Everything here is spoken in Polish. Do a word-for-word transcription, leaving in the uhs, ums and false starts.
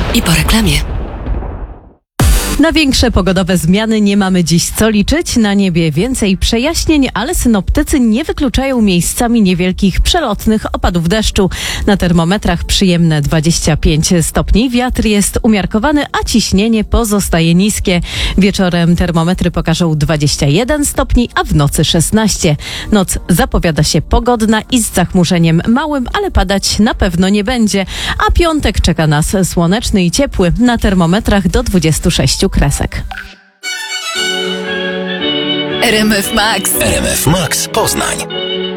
I po reklamie. Na większe pogodowe zmiany nie mamy dziś co liczyć. Na niebie więcej przejaśnień, ale synoptycy nie wykluczają miejscami niewielkich przelotnych opadów deszczu. Na termometrach przyjemne dwadzieścia pięć stopni. Wiatr jest umiarkowany, a ciśnienie pozostaje niskie. Wieczorem termometry pokażą dwadzieścia jeden stopni, a w nocy szesnaście. Noc zapowiada się pogodna i z zachmurzeniem małym, ale padać na pewno nie będzie. A piątek czeka nas słoneczny i ciepły. Na termometrach do dwudziestu sześciu kresek. R M F Max. R M F Max Poznań.